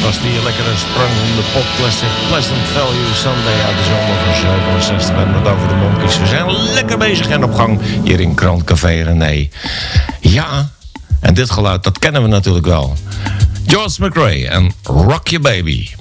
was die lekkere sprangende popclassic Pleasant Value Sunday uit de zomer van 67. We hebben het over de Monkees. We zijn lekker bezig en op gang hier in Krant Café René. Ja, en dit geluid, dat kennen we natuurlijk wel. George McRae en Rock Your Baby.